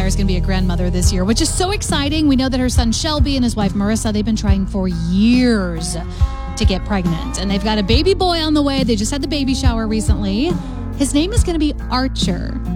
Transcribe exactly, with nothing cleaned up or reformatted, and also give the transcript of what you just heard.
McIntyre is going to be a grandmother this year, which is so exciting. We know that her son Shelby and his wife Marissa, they've been trying for years to get pregnant. And they've got a baby boy on the way. They just had the baby shower recently. His name is going to be Archer.